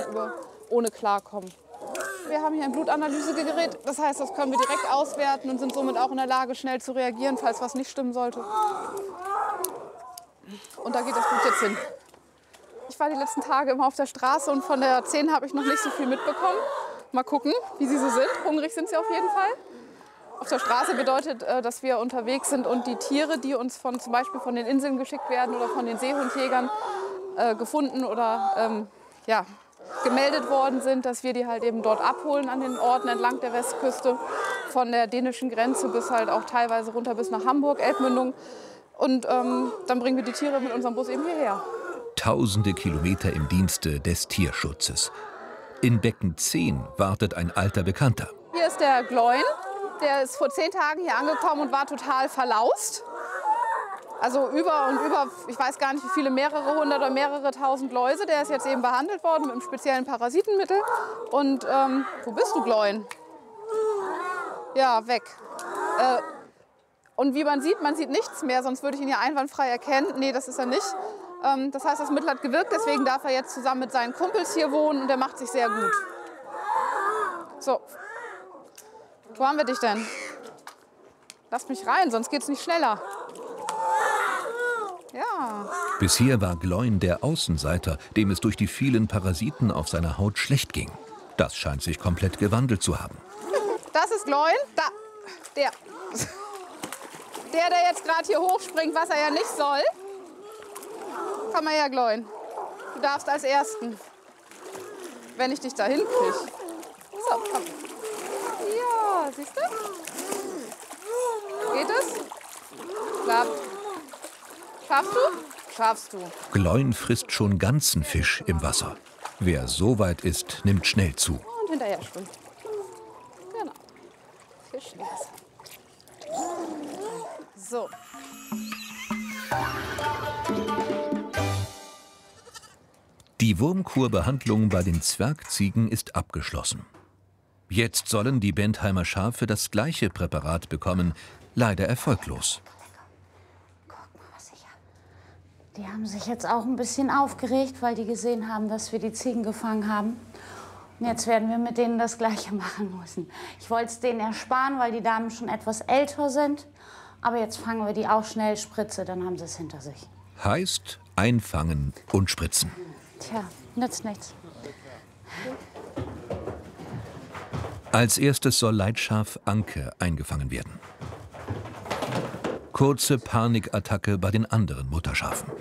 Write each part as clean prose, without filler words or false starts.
ohne klarkommen. Wir haben hier ein Blutanalysegerät, das heißt, das können wir direkt auswerten und sind somit auch in der Lage, schnell zu reagieren, falls was nicht stimmen sollte. Und da geht das Blut jetzt hin. Ich war die letzten Tage immer auf der Straße und von der 10 habe ich noch nicht so viel mitbekommen. Mal gucken, wie sie so sind. Hungrig sind sie auf jeden Fall. Auf der Straße bedeutet, dass wir unterwegs sind und die Tiere, die uns zum Beispiel von den Inseln geschickt werden oder von den Seehundjägern gefunden oder gemeldet worden sind, dass wir die halt eben dort abholen an den Orten entlang der Westküste, von der dänischen Grenze bis halt auch teilweise runter bis nach Hamburg, Elbmündung. Und dann bringen wir die Tiere mit unserem Bus eben hierher. Tausende Kilometer im Dienste des Tierschutzes. In Becken 10 wartet ein alter Bekannter. Hier ist der Gloin. Der ist vor 10 Tagen hier angekommen und war total verlaust. Also über, ich weiß gar nicht wie viele, mehrere hundert oder mehrere tausend Läuse. Der ist jetzt eben behandelt worden mit einem speziellen Parasitenmittel. Und wo bist du, Gloin? Ja, weg. Und wie man sieht nichts mehr, sonst würde ich ihn ja einwandfrei erkennen. Nee, das ist er nicht. Das heißt, das Mittel hat gewirkt, deswegen darf er jetzt zusammen mit seinen Kumpels hier wohnen und der macht sich sehr gut. So, wo haben wir dich denn? Lass mich rein, sonst geht's nicht schneller. Ja. Bisher war Gloin der Außenseiter, dem es durch die vielen Parasiten auf seiner Haut schlecht ging. Das scheint sich komplett gewandelt zu haben. Das ist Gloin, da, der jetzt gerade hier hochspringt, was er ja nicht soll. Komm mal her, Gloin. Du darfst als Ersten, wenn ich dich da hinkriege. So, komm. Ja, siehst du? Geht es? Klappt. Schaffst du? Schaffst du. Gloin frisst schon ganzen Fisch im Wasser. Wer so weit ist, nimmt schnell zu. Und hinterher schwimmt. Genau. Fisch links. So. Die Wurmkurbehandlung bei den Zwergziegen ist abgeschlossen. Jetzt sollen die Bentheimer Schafe das gleiche Präparat bekommen, leider erfolglos. Guck mal, was ich habe. Die haben sich jetzt auch ein bisschen aufgeregt, weil die gesehen haben, dass wir die Ziegen gefangen haben. Und jetzt werden wir mit denen das Gleiche machen müssen. Ich wollte es denen ersparen, weil die Damen schon etwas älter sind. Aber jetzt fangen wir die auch schnell Spritze, dann haben sie es hinter sich. Heißt einfangen und spritzen. Tja, nützt nichts. Als erstes soll Leitschaf Anke eingefangen werden. Kurze Panikattacke bei den anderen Mutterschafen.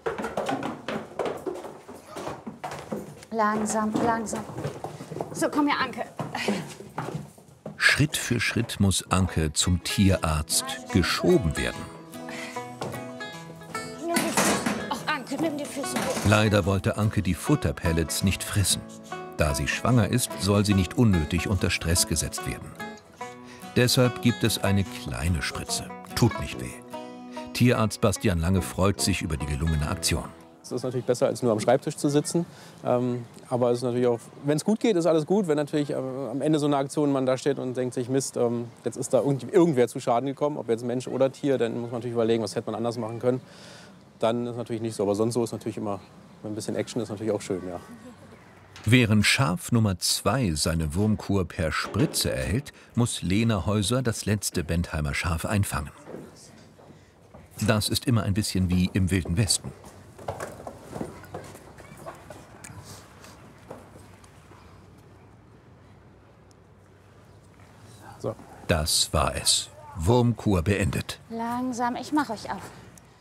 Langsam, langsam. So, komm her, Anke. Schritt für Schritt muss Anke zum Tierarzt geschoben werden. Ach, Anke, nimm die Füße hoch. Leider wollte Anke die Futterpellets nicht fressen. Da sie schwanger ist, soll sie nicht unnötig unter Stress gesetzt werden. Deshalb gibt es eine kleine Spritze. Tut nicht weh. Tierarzt Bastian Lange freut sich über die gelungene Aktion. Es ist natürlich besser, als nur am Schreibtisch zu sitzen. Aber es ist natürlich auch, wenn es gut geht, ist alles gut. Wenn natürlich am Ende so eine Aktion man da steht und denkt sich, Mist, jetzt ist da irgendwer zu Schaden gekommen, ob jetzt Mensch oder Tier, dann muss man natürlich überlegen, was hätte man anders machen können. Dann ist es natürlich nicht so. Aber sonst so ist natürlich immer, ein bisschen Action ist natürlich auch schön, ja. Während Schaf Nummer 2 seine Wurmkur per Spritze erhält, muss Lena Häuser das letzte Bentheimer Schaf einfangen. Das ist immer ein bisschen wie im Wilden Westen. So. Das war es. Wurmkur beendet. Langsam, ich mache euch auf.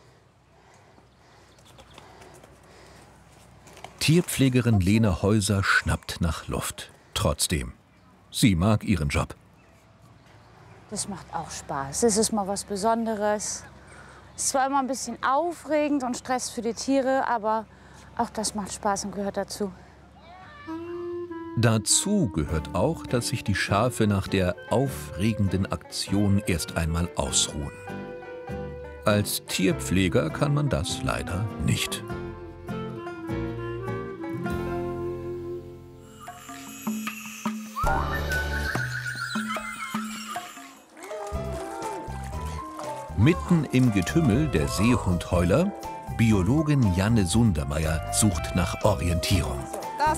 Tierpflegerin Lena Häuser schnappt nach Luft. Trotzdem, sie mag ihren Job. Das macht auch Spaß. Es ist mal was Besonderes. Es ist zwar immer ein bisschen aufregend und Stress für die Tiere, aber auch das macht Spaß und gehört dazu. Dazu gehört auch, dass sich die Schafe nach der aufregenden Aktion erst einmal ausruhen. Als Tierpfleger kann man das leider nicht. Mitten im Getümmel der Seehundheuler, Biologin Janne Sundermeier sucht nach Orientierung.